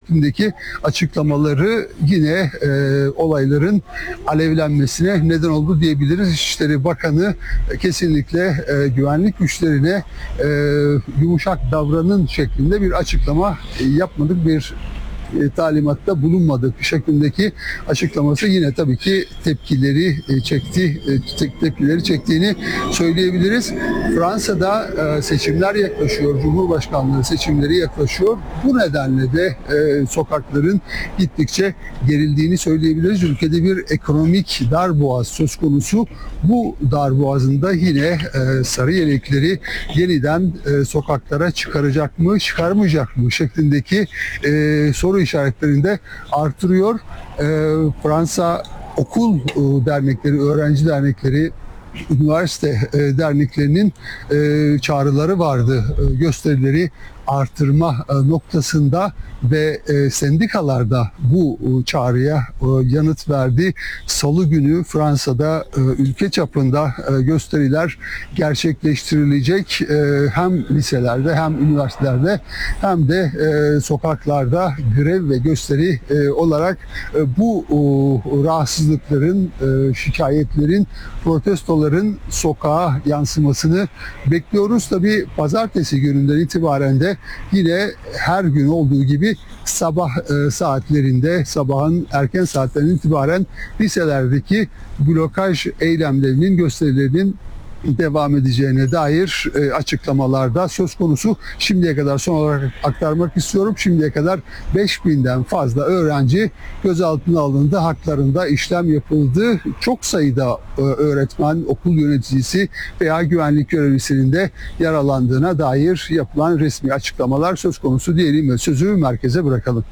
şeklindeki açıklamaları yine olayların alevlenmesine neden oldu diyebiliriz. İçişleri Bakanı kesinlikle güvenlik güçlerine yumuşak davranın şeklinde bir açıklama yapmadık, bir talimatta bulunmadık şeklindeki açıklaması yine tabii ki tepkileri çektiğini söyleyebiliriz. Fransa'da seçimler yaklaşıyor, Cumhurbaşkanlığı seçimleri yaklaşıyor. Bu nedenle de sokakların gittikçe gerildiğini söyleyebiliriz. Ülkede bir ekonomik darboğaz söz konusu. Bu darboğazında yine sarı yelekleri yeniden sokaklara çıkaracak mı, çıkarmayacak mı şeklindeki soru işaretlerinde artırıyor. Fransa okul dernekleri, öğrenci dernekleri, üniversite derneklerinin çağrıları vardı, gösterileri artırma noktasında ve sendikalarda bu çağrıya yanıt verdi. Salı günü Fransa'da ülke çapında gösteriler gerçekleştirilecek. Hem liselerde hem üniversitelerde hem de sokaklarda grev ve gösteri olarak bu rahatsızlıkların, şikayetlerin, protestoların sokağa yansımasını bekliyoruz. Tabii pazartesi gününden itibaren de yine her gün olduğu gibi sabah saatlerinde, sabahın erken saatlerinden itibaren liselerdeki blokaj eylemlerinin, gösterilerinin devam edeceğine dair açıklamalarda söz konusu. Şimdiye kadar son olarak aktarmak istiyorum. Şimdiye kadar 5000'den fazla öğrenci gözaltına alındı. Haklarında işlem yapıldı. Çok sayıda öğretmen, okul yöneticisi veya güvenlik görevlisinin de yaralandığına dair yapılan resmi açıklamalar söz konusu diyelim ve sözü merkeze bırakalım.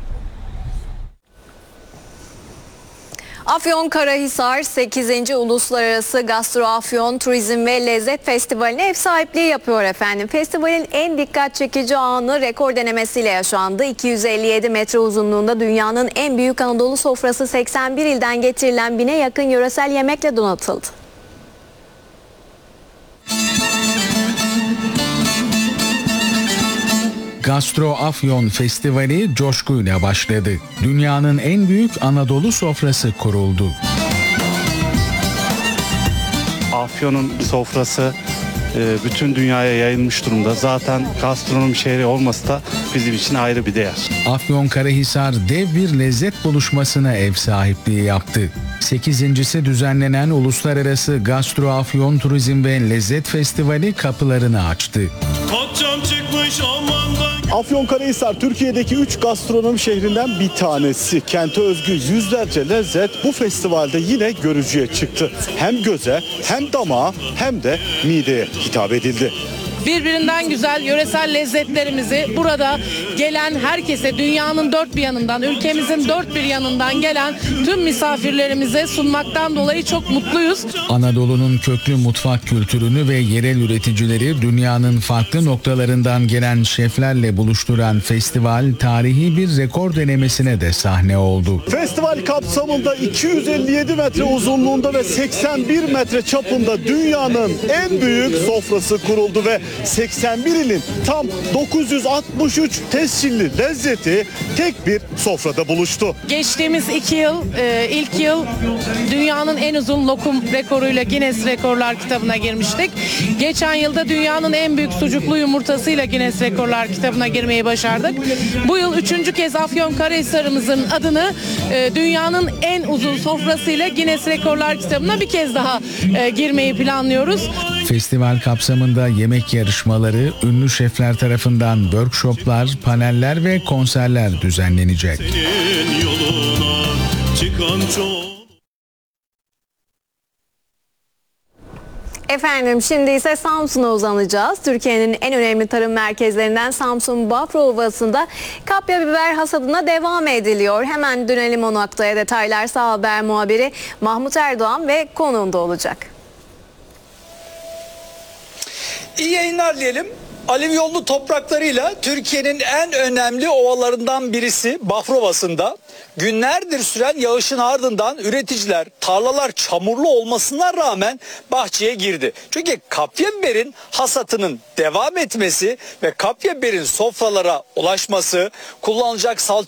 Afyonkarahisar 8. Uluslararası Gastroafyon Turizm ve Lezzet Festivali'ne ev sahipliği yapıyor efendim. Festivalin en dikkat çekici anı rekor denemesiyle yaşandı. 257 metre uzunluğunda dünyanın en büyük Anadolu sofrası 81 ilden getirilen 1000'e yakın yöresel yemekle donatıldı. Gastroafyon Festivali coşkuyla başladı. Dünyanın en büyük Anadolu sofrası kuruldu. Afyon'un sofrası bütün dünyaya yayılmış durumda. Zaten gastronomi şehri olması da bizim için ayrı bir değer. Afyonkarahisar dev bir lezzet buluşmasına ev sahipliği yaptı. 8.'si düzenlenen Uluslararası Gastroafyon Turizm ve Lezzet Festivali kapılarını açtı. Afyonkarahisar Türkiye'deki 3 gastronomi şehrinden bir tanesi. Kente özgü yüzlerce lezzet bu festivalde yine görücüye çıktı. Hem göze, hem damağa, hem de mideye hitap edildi. Birbirinden güzel yöresel lezzetlerimizi burada gelen herkese, dünyanın dört bir yanından, ülkemizin dört bir yanından gelen tüm misafirlerimize sunmaktan dolayı çok mutluyuz. Anadolu'nun köklü mutfak kültürünü ve yerel üreticileri dünyanın farklı noktalarından gelen şeflerle buluşturan festival tarihi bir rekor denemesine de sahne oldu. Festival kapsamında 257 metre uzunluğunda ve 81 metre çapında dünyanın en büyük sofrası kuruldu ve 81 ilin tam 963 tescilli lezzeti tek bir sofrada buluştu. Geçtiğimiz 2 yıl, ilk yıl dünyanın en uzun lokum rekoruyla Guinness Rekorlar kitabına girmiştik. Geçen yılda dünyanın en büyük sucuklu yumurtasıyla Guinness Rekorlar kitabına girmeyi başardık. Bu yıl 3. kez Afyonkarahisar'ımızın adını dünyanın en uzun sofrasıyla Guinness Rekorlar kitabına bir kez daha girmeyi planlıyoruz. Festival kapsamında yemek yarışmaları, ünlü şefler tarafından workshoplar, paneller ve konserler düzenlenecek. Efendim şimdi ise Samsun'a uzanacağız. Türkiye'nin en önemli tarım merkezlerinden Samsun Bafra Ovası'nda kapya biber hasadına devam ediliyor. Hemen dönelim o noktaya. Detaylar Sağ Haber muhabiri Mahmut Erdoğan ve konuğunda olacak. İyi yayınlar diyelim. Alev yollu topraklarıyla Türkiye'nin en önemli ovalarından birisi Bafra Ovası'nda günlerdir süren yağışın ardından üreticiler tarlalar çamurlu olmasına rağmen bahçeye girdi. Çünkü kapya biberin hasatının devam etmesi ve kapya biberin sofralara ulaşması, kullanılacak salça